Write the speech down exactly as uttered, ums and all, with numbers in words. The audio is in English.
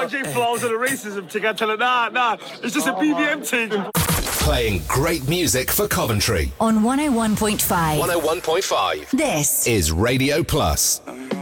J Flows and the racism thing. I tell her, nah, nah, it's just a B B M thing. Playing great music for Coventry. On one oh one point five. one oh one point five. This is Radio Plus.